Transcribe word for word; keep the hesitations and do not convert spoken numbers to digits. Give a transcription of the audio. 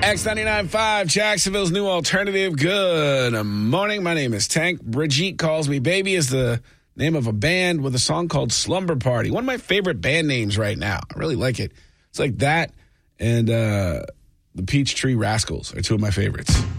X ninety-nine point five, Jacksonville's new alternative. Good morning. My name is Tank. Brigitte calls me baby is the name of a band with a song called Slumber Party. One of my favorite band names right now. I really like it. It's like that and uh, the Peachtree Rascals are two of my favorites.